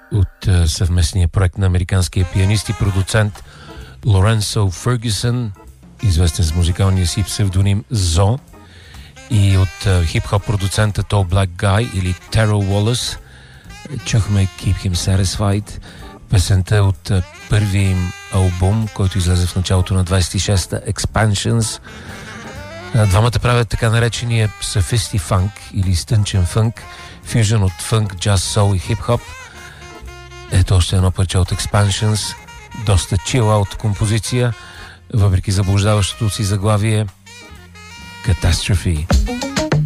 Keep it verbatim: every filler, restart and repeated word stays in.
от съвместния проект на американския пианист и продуцент Лоренсо Фъргюсън, известен с музикалния си псевдоним Зо, и от хип-хоп продуцента Tall Black Guy или Terrell Wallace чухме Keep Him Satisfied, песента от първия им албум, който излезе в началото на двайсет и шеста, Expansions. Двамата правят така наречения Sophisti Funk или стънчен фънк, фюжън от фънк, джаз, сол и хип-хоп. Ето още едно парче от Expansions, доста chill-out композиция, въпреки заблуждаващото си заглавие Catastrophe.